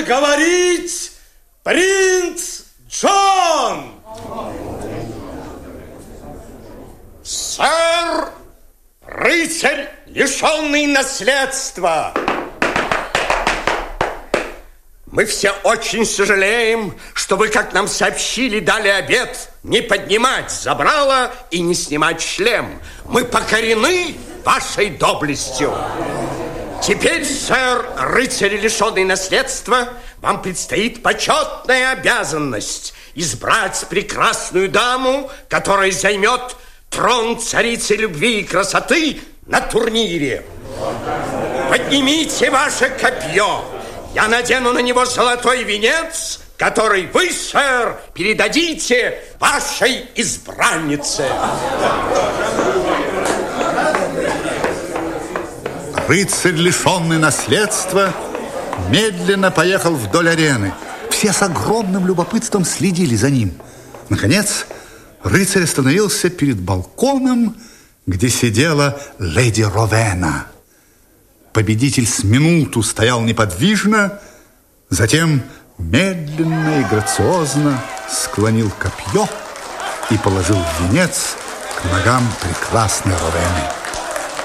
должен говорить принц Джон. Сэр, рыцарь, лишенный наследства. Мы все очень сожалеем, что вы, как нам сообщили, дали обет не поднимать забрало и не снимать шлем. Мы покорены вашей доблестью. Теперь, сэр, рыцарь, лишенный наследства, вам предстоит почетная обязанность избрать прекрасную даму, которая займет трон царицы любви и красоты на турнире. Поднимите ваше копье. Я надену на него золотой венец, который вы, сэр, передадите вашей избраннице. Рыцарь, лишенный наследства, медленно поехал вдоль арены. Все с огромным любопытством следили за ним. Наконец, рыцарь остановился перед балконом, где сидела леди Ровена. Победитель с минуту стоял неподвижно, затем медленно и грациозно склонил копье и положил венец к ногам прекрасной Ровены.